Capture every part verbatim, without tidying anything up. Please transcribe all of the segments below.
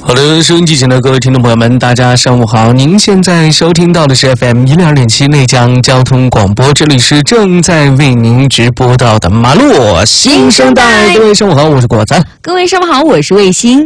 好的，收音机前的各位听众朋友们，大家上午好！您现在收听到的是 F M 一零二点七内江交通广播，这里是正在为您直播到的马路新生代。各位上午好，我是果子。 各位上午好，我是卫星。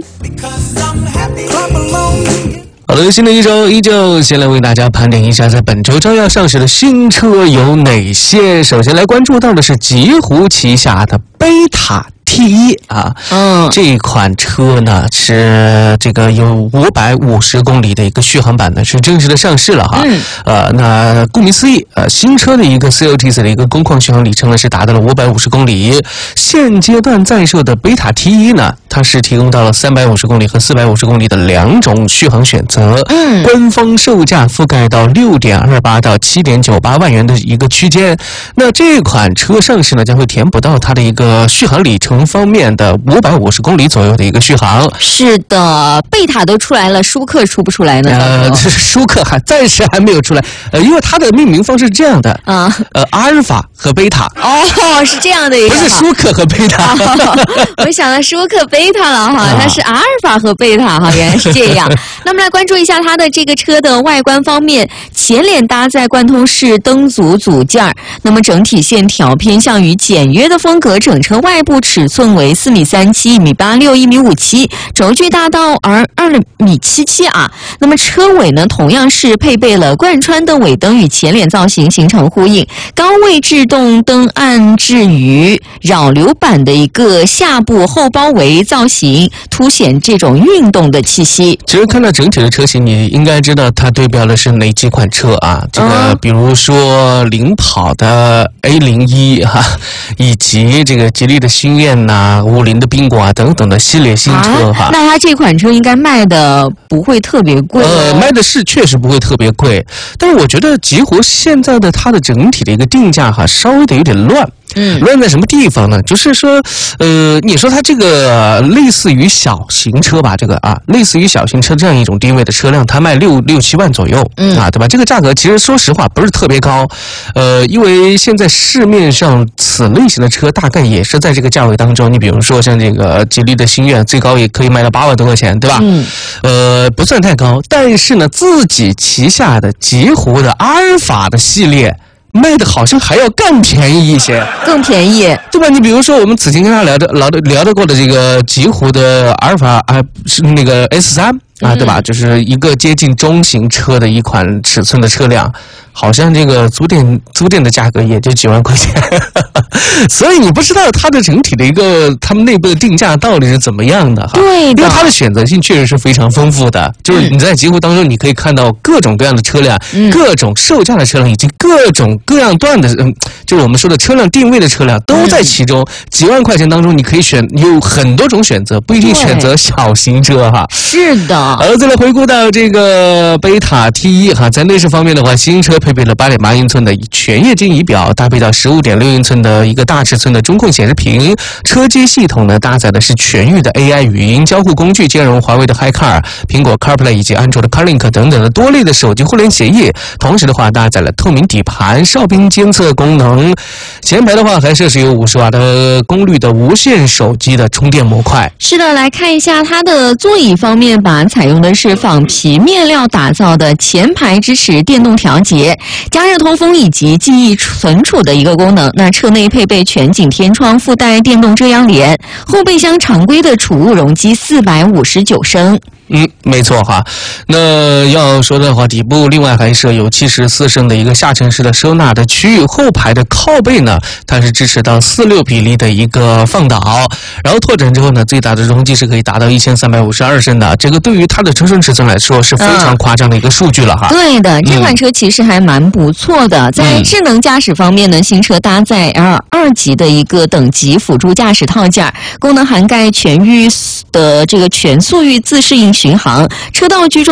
好的，新的一周依旧，先来为大家盘点一下在本周将要上市的新车有哪些。首先来关注到的是极狐旗下的贝塔T 一啊，嗯，这款车呢是这个有五百五十公里的一个续航版呢，是正式的上市了哈。嗯，呃，那顾名思义，呃，新车的一个 C O T 的一个工况续航里程呢是达到了五百五十公里。现阶段在售的贝塔 T 一呢，它是提供到了三百五十公里和四百五十公里的两种续航选择。嗯，官方售价覆盖到六点二八到七点九八万元的一个区间。那这款车上市呢，将会填补到它的一个续航里程方面的五百五十公里左右的一个续航。 是的，贝塔都出来了，舒克出不出来呢？ 呃，这舒克还暂时还没有出来，呃，因为它的命名方式是这样的啊，呃，阿尔法和贝塔。 哦，是这样的一个， 不是舒克和贝塔。 哦、我想到舒克贝塔了哈，它是阿尔法和贝塔哈，原来是这样。那么来关注一下它的这个车的外观方面，前脸搭载贯通式灯组组件，那么整体线条偏向于简约的风格，整车外部尺寸为四米三七、一米八六、一米五七，轴距大到而二米七七啊。那么车尾呢，同样是配备了贯穿的尾灯，与前脸造型形成呼应。高位制动灯暗置于扰流板的一个下部后包围造型，凸显这种运动的气息。 其实看到整体的车型，你应该知道它对标的是哪几款车啊？这个比如说领跑的 A 零一 哈，以及这个吉利的星愿呐、啊、五菱的宾果啊等等的系列新车哈、啊。 那它这款车应该卖的不会特别贵、哦。 呃，卖的是确实不会特别贵，但是我觉得极狐现在的它的整体的一个定价哈，稍微的有点乱。嗯，乱在什么地方呢？就是说，呃，你说它这个类似于小型车吧，这个啊，类似于小型车这样一种定位的车辆，它卖六六七万左右，嗯啊，对吧？这个价格其实说实话不是特别高，呃，因为现在市面上此类型的车大概也是在这个价位当中。你比如说像这个吉利的星愿，最高也可以卖到八万多块钱，对吧？嗯，呃，不算太高，但是呢，自己旗下的极狐的阿尔法的系列。卖的好像还要更便宜一些， 更便宜， 对吧？你比如说我们此前跟他聊的聊的聊得过的这个极狐的阿尔法啊，是那个 S 三啊，对吧？就是一个接近中型车的一款尺寸的车辆，好像这个租店租店的价格也就几万块钱，所以你不知道它的整体的一个他们内部的定价到底是怎么样的哈？ 对的， 因为它的选择性确实是非常丰富的，就是你在极狐当中你可以看到各种各样的车辆，嗯、各种售价的车辆以及各种各样段的，嗯，就是我们说的车辆定位的车辆都在其中。嗯、几万块钱当中，你可以选有很多种选择，不一定选择小型车哈。 是的。 好了，再来回顾到这个贝塔 T 一哈，在内饰方面的话，新车配备了八点八英寸的全液晶仪表，搭配到十五点六英寸的一个大尺寸的中控显示屏。车机系统呢，搭载的是全域的 A I 语音交互工具，兼容华为的 HiCar、苹果 CarPlay 以及安卓的 CarLink 等等的多类的手机互联协议。同时的话，搭载了透明底盘、哨兵监测功能。前排的话，还设置有五十瓦的功率的无线手机的充电模块。 是的，来看一下它的座椅方面吧，采用的是仿皮面料打造的，前排支持电动调节、加热通风以及记忆存储的一个功能。那车内配备全景天窗，附带电动遮阳帘，后备箱常规的储物容积四百五十九升。 嗯，没错哈。那要说的话，底部另外还设有七十四升的一个下沉式的收纳的区域，后排的靠背呢，它是支持到四六比例的一个放倒，然后拓展之后呢，最大的容积是可以达到一千三百五十二升的，这个对于它的车身尺寸来说是非常夸张的一个数据了哈。 嗯、对的，这款车其实还蛮不错的。嗯、在智能驾驶方面呢，新车搭载 L 二级的一个等级辅助驾驶套件，功能涵盖全域的这个全速域自适应巡航、车道居中